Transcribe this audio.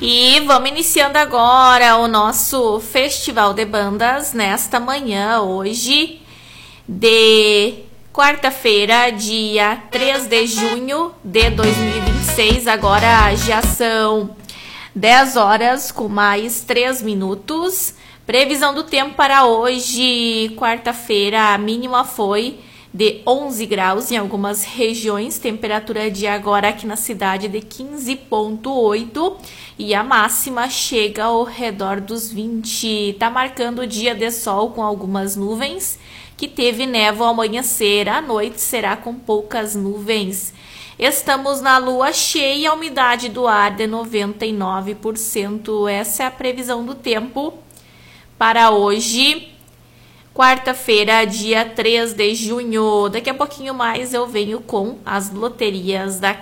E vamos iniciando agora o nosso Festival de Bandas nesta manhã, hoje, de quarta-feira, dia 3 de junho de 2026. Agora já são 10 horas com mais 3 minutos. Previsão do tempo para hoje, quarta-feira, a mínima foi de 11 graus em algumas regiões, temperatura de agora aqui na cidade de 15,8 e a máxima chega ao redor dos 20. Tá marcando o dia de sol com algumas nuvens, que teve névoa ao amanhecer, à noite será com poucas nuvens. Estamos na lua cheia, a umidade do ar de 99%. Essa é a previsão do tempo para hoje, quarta-feira, dia 3 de junho. Daqui a pouquinho mais eu venho com as loterias da